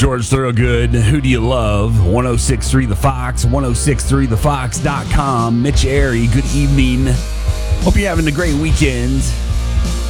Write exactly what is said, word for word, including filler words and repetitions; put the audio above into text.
George Thorogood, Who Do You Love? ten sixty-three The Fox, ten sixty-three the fox dot com. Mitch Airy, good evening. Hope you're having a great weekend.